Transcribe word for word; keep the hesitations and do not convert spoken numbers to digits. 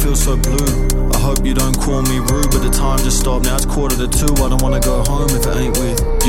feel so blue. I hope you don't call me rude, but the time just stopped, now it's quarter to two. I don't wanna go home if it ain't with